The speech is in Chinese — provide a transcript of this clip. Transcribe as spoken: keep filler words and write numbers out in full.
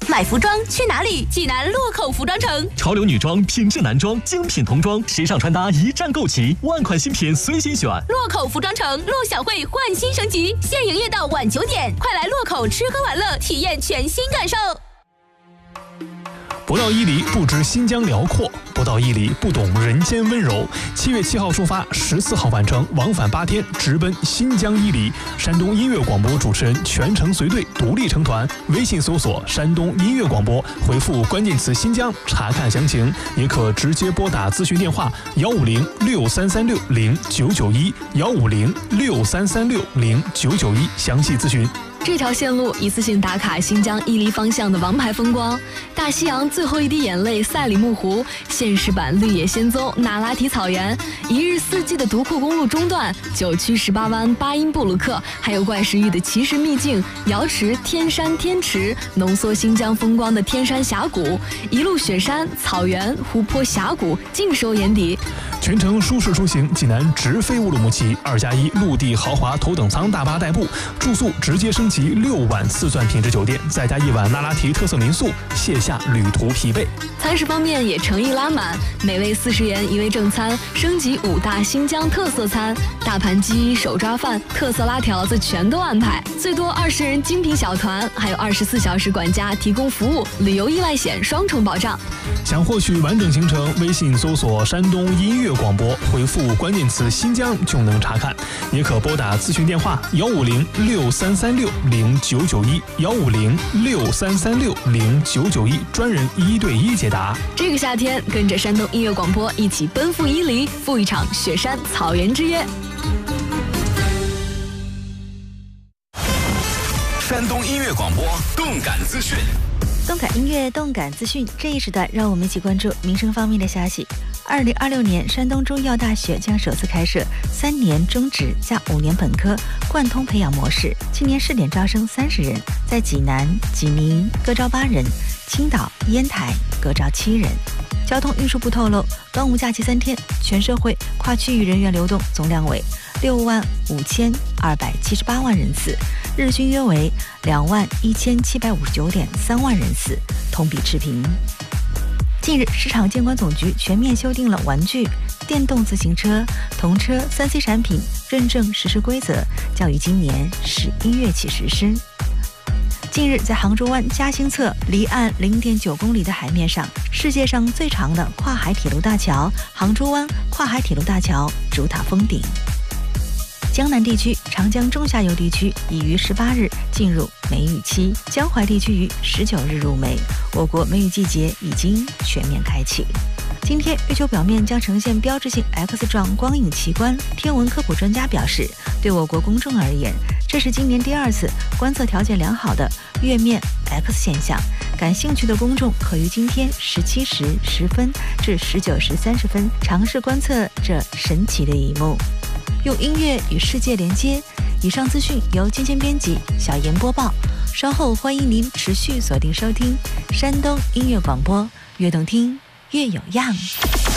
买服装去哪里？济南洛口服装城。 潮流女装、品质男装、精品童装，时尚穿搭一站购齐，万款新品随心选。 洛口服装城陆小慧焕新升级，现营业到晚九点，快来洛口吃喝玩乐，体验全新感受。 不到伊犁不知新疆辽阔，不到伊犁不懂人间温柔。七月七号出发，十四号返程，往返八天，直奔新疆伊犁。山东音乐广播主持人全程随队，独立成团。微信搜索山东音乐广播，回复关键词新疆查看详情，也可直接拨打咨询电话幺五零六三三六零九九一幺五零六三三六零九九一详细咨询。 这条线路一次性打卡新疆伊犁方向的王牌风光：大西洋最后一滴眼泪赛里木湖、现实版绿野仙踪那拉提草原、一日四季的独库公路中段、九曲十八弯巴音布鲁克，还有怪石峪的奇石秘境瑶池天山天池，浓缩新疆风光的天山峡谷，一路雪山、草原、湖泊、峡谷尽收眼底。 全程舒适出行，济南直飞乌鲁木齐，二加一陆地豪华头等舱大巴代步，住宿直接升级六晚四钻品质酒店，再加一晚那拉提特色民宿，卸下旅途疲惫。 餐食方面也诚意拉满，每位四十元一位正餐，升级五大新疆特色餐，大盘鸡、手抓饭、特色拉条子全都安排，最多二十人精品小团，还有二十四小时管家提供服务，旅游意外险双重保障。 想获取完整行程，微信搜索山东音乐广播，回复关键词新疆就能查看，也可拨打咨询电话幺五零六三三六零九九一幺五零六三三六零九九一，专人一对一解答。 这个夏天，跟着山东音乐广播一起奔赴伊犁，赴一场雪山草原之约。 山东音乐广播动感资讯。 动感音乐，动感资讯。这一时段，让我们一起关注民生方面的消息。二零二六年，山东中医药大学将首次开设三年中职加五年本科贯通培养模式。今年试点招生三十人，在济南、济宁各招八人，青岛、烟台各招七人。交通运输部透露，端午假期三天，全社会跨区域人员流动总量为六万五千二百七十八万人次，日均约为两万一千七百五十九点三万人次，同比持平。近日，市场监管总局全面修订了玩具、电动自行车、童车 三 C 产品认证实施规则，将于今年十一月起实施。近日，在杭州湾嘉兴侧离岸 零点九公里的海面上，世界上最长的跨海铁路大桥——杭州湾跨海铁路大桥主塔封顶。江南地区、长江中下游地区已于十八日进入梅雨期，江淮地区于十九日入梅，我国梅雨季节已经全面开启。今天，月球表面将呈现标志性 X 状光影奇观。天文科普专家表示，对我国公众而言，这是今年第二次观测条件良好的月面 X 现象。感兴趣的公众可于今天十七时十分至十九时三十分尝试观测这神奇的一幕。用音乐与世界连接。以上资讯由今天编辑小妍播报。稍后欢迎您持续锁定收听山东音乐广播，越动听越有样。